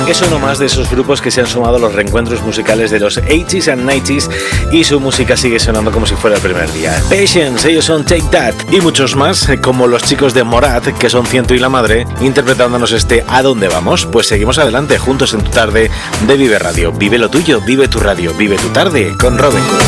que es uno más de esos grupos que se han sumado a los reencuentros musicales de los 80s and 90s y su música sigue sonando como si fuera el primer día. Patience, ellos son Take That y muchos más, como los chicos de Morat, que son Ciento y la Madre, interpretándonos este ¿A dónde vamos? Pues seguimos adelante juntos en tu tarde de Vive Radio. Vive lo tuyo, vive tu radio, vive tu tarde con Robin.